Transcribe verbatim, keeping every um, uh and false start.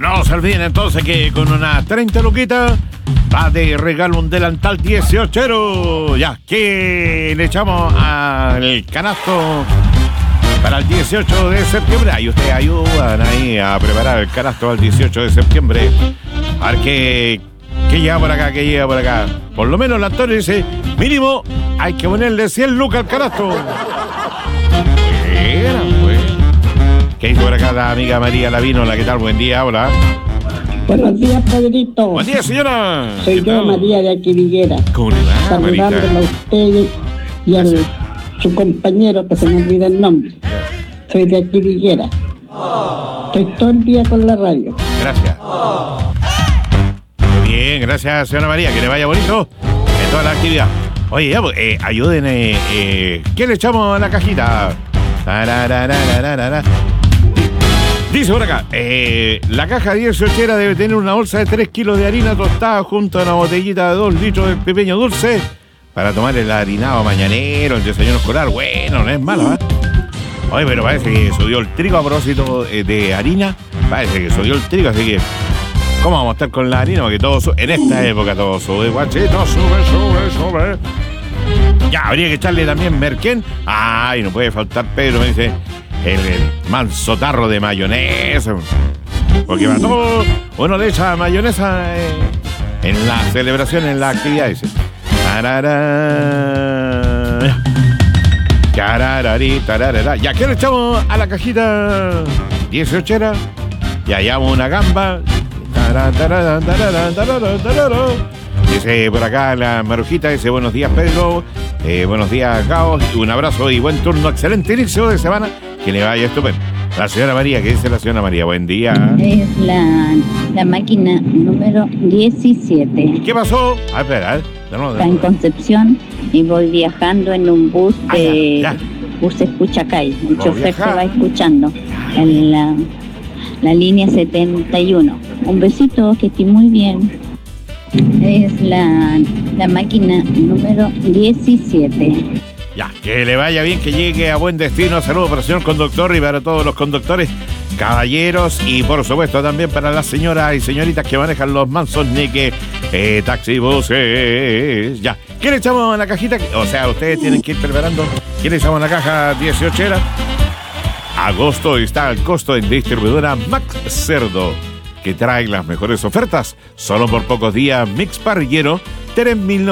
no se olviden entonces que con unas treinta luquitas va de regalo un delantal dieciochero. Ya, que le echamos al canasto para el dieciocho de septiembre. Ahí ustedes ayudan ahí a preparar el canasto al dieciocho de septiembre. A ver qué, qué llega por acá, qué llega por acá. Por lo menos el Antonio dice, mínimo hay que ponerle cien lucas al canasto. Buena, pues. ¿Qué hizo por acá la amiga María Lavino? ¿Qué tal? Buen día, hola. Buenos días, Pedrito. Buen día, señora. Soy yo, tal? María de Aquiviguera. ¿Cómo le va, saludándole a usted y a su compañero, que se me olvida el nombre. Soy de Aquiviguera. Estoy todo el día con la radio. Gracias. Muy bien, gracias, señora María. Que le vaya bonito en toda la actividad. Oye, ya, pues, eh, ayuden. Eh, eh, ¿Qué le echamos a la cajita? Dice por acá, eh, la caja dieciochera debe tener una bolsa de tres kilos de harina tostada junto a una botellita de dos litros de pequeño dulce para tomar el harinado mañanero, el desayuno escolar. Bueno, no es malo, ¿eh? Oye, pero parece que subió el trigo a propósito eh, de harina. Parece que subió el trigo, así que ¿cómo vamos a estar con la harina? Porque todo sube, en esta época todo sube, guachito, sube, sube, sube. Ya, habría que echarle también merquén. Ay, no puede faltar Pedro, me dice, el, el manso tarro de mayonesa. Porque va todo, uno le echa mayonesa eh, en la celebración, en la actividad, dice. Ya, ¿qué le echamos a la cajita dieciochera? Ya hallamos una gamba. Dice por acá la Marujita, dice buenos días Pedro, eh, buenos días Caos, un abrazo y buen turno, excelente inicio de semana, que le vaya estupendo. La señora María, ¿qué dice la señora María? Buen día. Es la, la máquina número diecisiete. ¿Qué pasó? A ver, a ver. De nuevo, de Está en Concepción y voy viajando en un bus de ah, ya, ya. bus Escuchacay. El Voy chofer viajar. se va escuchando en la, la línea setenta y uno. Un besito, que esté muy bien. Es la, la máquina número diecisiete. Ya, que le vaya bien, que llegue a buen destino. Saludos para el señor conductor y para todos los conductores, caballeros, y por supuesto también para las señoras y señoritas que manejan los mansos nique, eh, taxibuses. Ya, ¿qué le echamos a la cajita? O sea, ustedes tienen que ir preparando. ¿Qué le echamos a la caja dieciochera? Agosto está al costo en distribuidora Max Cerdo, que trae las mejores ofertas. Solo por pocos días, mix parrillero, tres mil